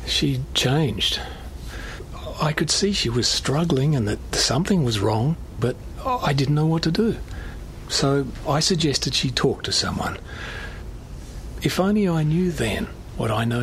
She changed. I could see she was struggling and that something was wrong, but I didn't know what to do. So I suggested she talk to someone. If only I knew then what I know